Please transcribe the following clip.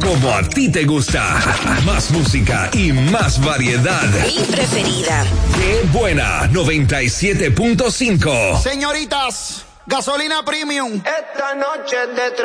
como a ti te gusta. Más música y más variedad. Mi preferida. Qué buena, 97.5. Señoritas, gasolina premium. Esta noche de